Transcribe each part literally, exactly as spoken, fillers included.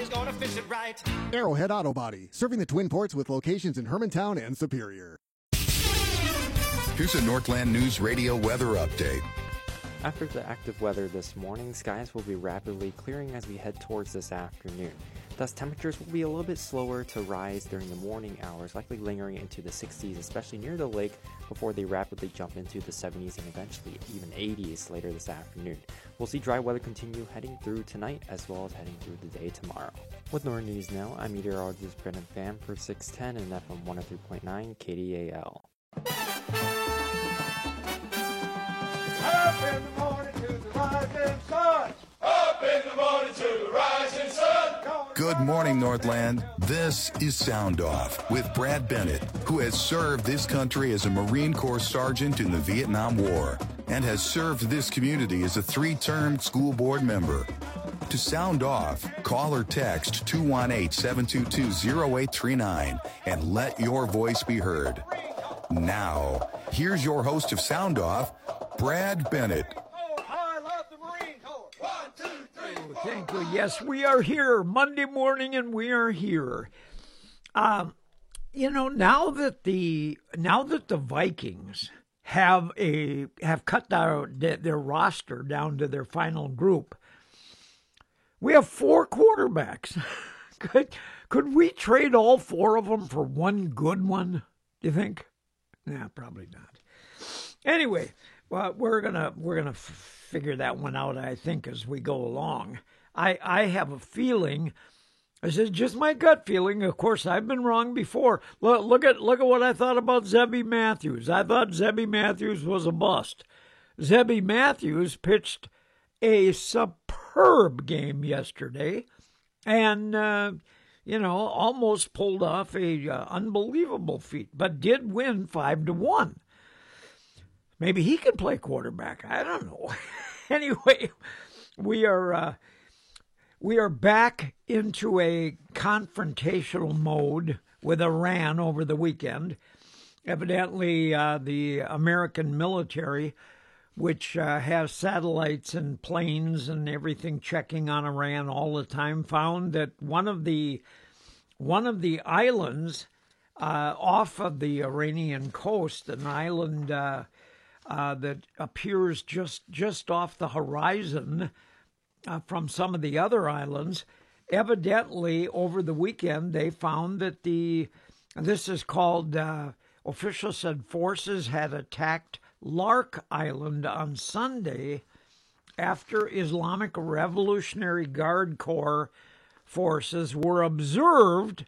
Somebody's gonna fix it right. Arrowhead Auto Body, serving the Twin Ports with locations in Hermantown and Superior. Here's a Northland News Radio weather update. After the active weather this morning, skies will be rapidly clearing as we head towards this afternoon. Thus, temperatures will be a little bit slower to rise during the morning hours, likely lingering into the sixties, especially near the lake, before they rapidly jump into the seventies and eventually even eighties later this afternoon. We'll see dry weather continue heading through tonight as well as heading through the day tomorrow. With Northern News Now, I'm meteorologist Brendan Pham for six ten and F M one oh three point nine K D A L. Up in the morning to the rising sun. Up in the morning to the rising sun. Good morning, Northland. This is Sound Off with Brad Bennett, who has served this country as a Marine Corps sergeant in the Vietnam War and has served this community as a three-term school board member. To sound off, call or text two one eight, seven two two, zero eight three nine and let your voice be heard. Now, here's your host of Sound Off, Brad Bennett. I love the Marine Corps. One, two, three, Oh, thank you. Yes, we are here Monday morning, and we are here. Um, you know, now that the now that the Vikings have a have cut down their, their roster down to their final group, we have four quarterbacks. could could we trade all four of them for one good one? Do you think? Nah, probably not. Anyway, well, we're gonna we're gonna f- figure that one out, I think, as we go along. I I have a feeling. This is just my gut feeling. Of course, I've been wrong before. Look, look at look at what I thought about Zebby Matthews. I thought Zebby Matthews was a bust. Zebby Matthews pitched a superb game yesterday, and uh, you know, almost pulled off a uh, unbelievable feat, but did win five to one. Maybe he can play quarterback. I don't know. Anyway, we are uh, we are back into a confrontational mode with Iran over the weekend. Evidently, uh, the American military, which uh, has satellites and planes and everything checking on Iran all the time, found that one of the one of the islands uh, off of the Iranian coast, an island uh, uh, that appears just just off the horizon uh, from some of the other islands, evidently over the weekend they found that the this is called uh, officials said forces had attacked Lark Island on Sunday after Islamic Revolutionary Guard Corps forces were observed.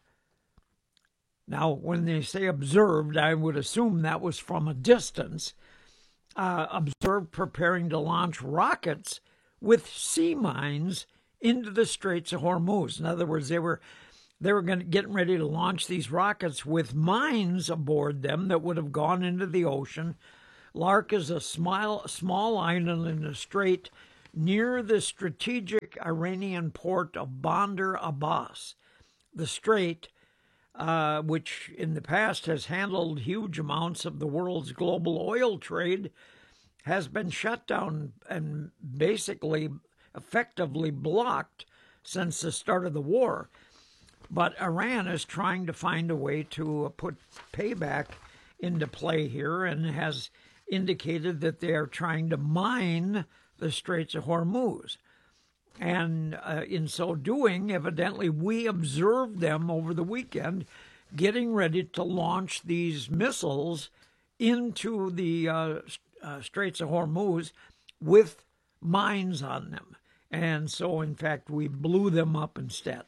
Now, when they say observed, I would assume that was from a distance, uh, observed preparing to launch rockets with sea mines into the Straits of Hormuz. In other words, they were they were going to, getting ready to launch these rockets with mines aboard them that would have gone into the ocean. Lark is a small, small island in the strait near the strategic Iranian port of Bandar Abbas. The strait, uh, which in the past has handled huge amounts of the world's global oil trade, has been shut down and basically effectively blocked since the start of the war. But Iran is trying to find a way to put payback into play here and has indicated that they are trying to mine the Straits of Hormuz. And uh, in so doing, evidently, we observed them over the weekend getting ready to launch these missiles into the uh, uh, Straits of Hormuz with mines on them. And so, in fact, we blew them up instead.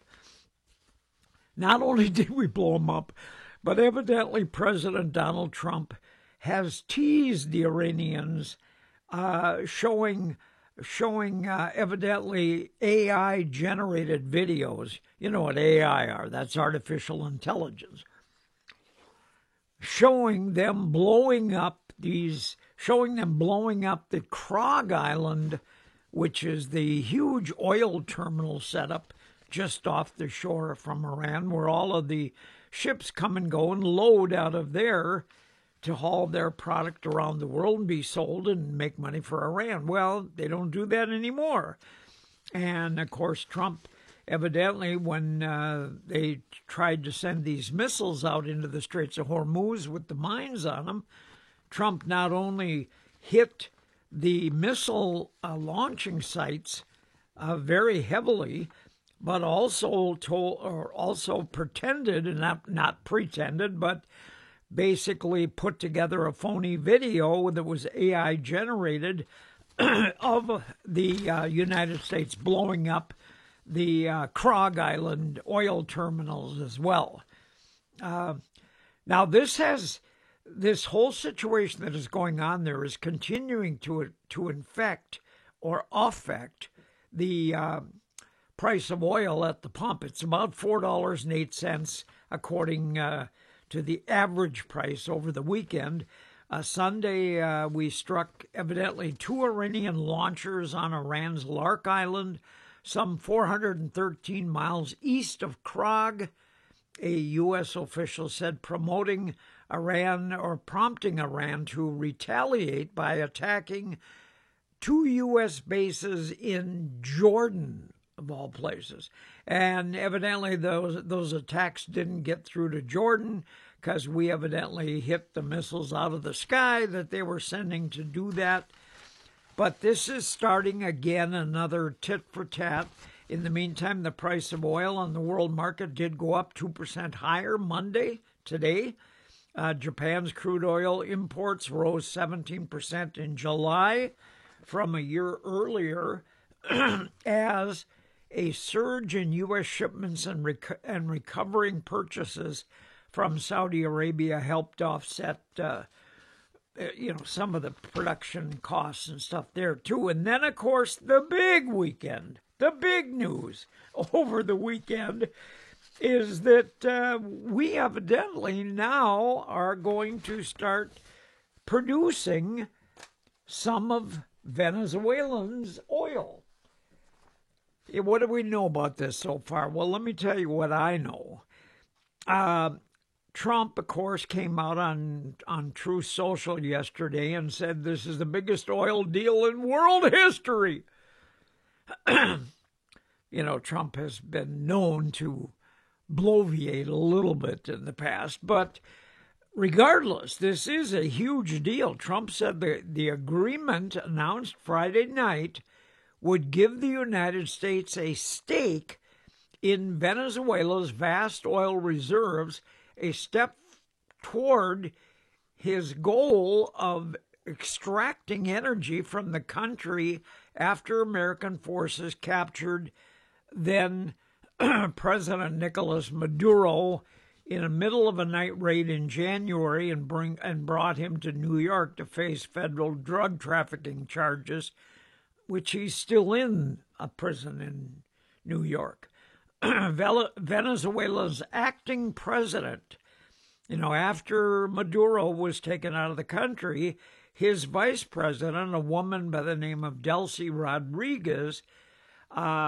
Not only did we blow them up, but evidently President Donald Trump has teased the Iranians, uh, showing showing uh, evidently A I-generated videos. You know what A I are, that's artificial intelligence. Showing them blowing up these, showing them blowing up the Krog Island, which is the huge oil terminal setup just off the shore from Iran, where all of the ships come and go and load out of there to haul their product around the world and be sold and make money for Iran. Well, they don't do that anymore. And, of course, Trump evidently, when uh, they tried to send these missiles out into the Straits of Hormuz with the mines on them, Trump not only hit the missile uh, launching sites uh, very heavily, but also told, or also pretended, and not not pretended, but basically put together a phony video that was A I generated of the uh, United States blowing up the uh, Krog Island oil terminals as well. Uh, now, this has this whole situation that is going on there is continuing to to infect or affect the uh, price of oil at the pump. It's about four dollars and eight cents according uh, to the average price over the weekend. Uh, Sunday, uh, we struck evidently two Iranian launchers on Iran's Lark Island, some four hundred thirteen miles east of Krog. A U S official said promoting Iran or prompting Iran to retaliate by attacking two U S bases in Jordan, of all places. And evidently those those attacks didn't get through to Jordan because we evidently hit the missiles out of the sky that they were sending to do that. But this is starting again another tit for tat. In the meantime, the price of oil on the world market did go up two percent higher Monday, today. Uh, Japan's crude oil imports rose seventeen percent in July from a year earlier as a surge in U S shipments and, rec- and recovering purchases from Saudi Arabia helped offset uh, you know, some of the production costs and stuff there too. And then, of course, the big weekend, the big news over the weekend is that uh, we evidently now are going to start producing some of Venezuelans' oil. What do we know about this so far? Well, let me tell you what I know. Uh, Trump, of course, came out on, on Truth Social yesterday and said this is the biggest oil deal in world history. You know, Trump has been known to bloviate a little bit in the past, but regardless, this is a huge deal. Trump said the, the agreement announced Friday night would give the United States a stake in Venezuela's vast oil reserves, a step toward his goal of extracting energy from the country after American forces captured then President Nicolas Maduro in the middle of a night raid in January and bring and brought him to New York to face federal drug trafficking charges, which he's still in a prison in New York. Venezuela's acting president, you know, after Maduro was taken out of the country, his vice president, a woman by the name of Delcy Rodriguez, uh,